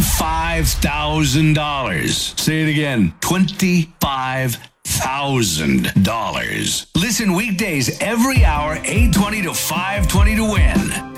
$25,000. Say it again. $25,000. Listen weekdays every hour, 8:20 to 5:20 to win.